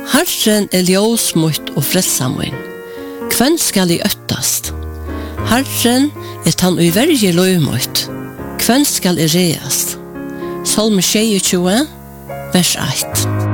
Herren ljós mitt og frelsa min. Hvem skal I øttast? Herren han I verje løy mitt. Hvem skal I reast? Salme 22, vers 1.